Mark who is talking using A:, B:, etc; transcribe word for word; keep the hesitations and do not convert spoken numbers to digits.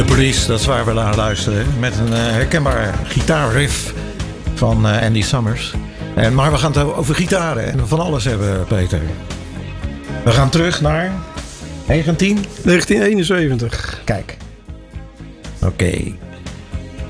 A: De Police, dat is waar we naar luisteren. Met een uh, herkenbare gitaarriff van uh, Andy Summers. Uh, maar we gaan het over gitaren en van alles hebben, Peter. We gaan terug naar negentien
B: negentien eenenzeventig.
A: Kijk. Oké. Okay.